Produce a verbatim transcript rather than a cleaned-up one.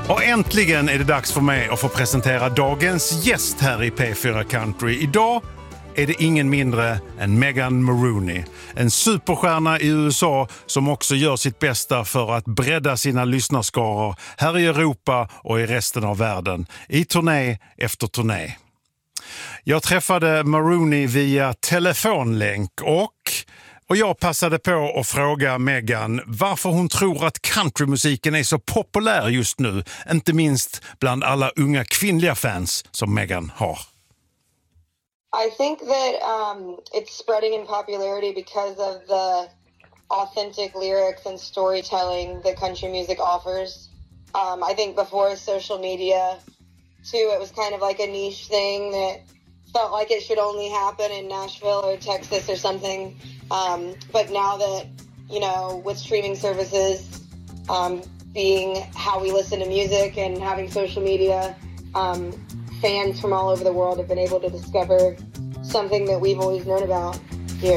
Och äntligen är det dags för mig att få presentera dagens gäst här i P fyra Country. Idag är det ingen mindre än Megan Maroney. En superstjärna i U S A som också gör sitt bästa för att bredda sina lyssnarskaror här i Europa och i resten av världen. I turné efter turné. Jag träffade Maroney via telefonlänk och... Och jag passade på att fråga Megan varför hon tror att countrymusiken är så populär just nu. Inte minst bland alla unga kvinnliga fans som Megan har. I think that um, it's spreading in popularity because of the authentic lyrics and storytelling that country music offers. Um, I think before social media, too, it was kind of like a niche thing that felt like it should only happen in Nashville or Texas or something. Um, but now that, you know, with streaming services um, being how we listen to music and having social media, um, fans from all over the world have been able to discover something that we've always known about.